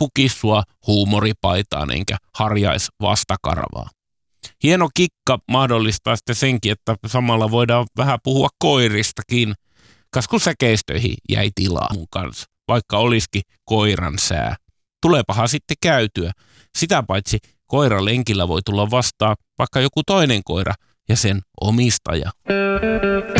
pukissua huumoripaitaan enkä harjais vastakarvaa. Hieno kikka mahdollistaa sitten senkin, että samalla voidaan vähän puhua koiristakin, kas kun säkeistöihin jäi tilaa mun kanssa, vaikka olisikin koiran sää. Tuleepahan sitten käytyä. Sitä paitsi koiran lenkillä voi tulla vastaan vaikka joku toinen koira ja sen omistaja.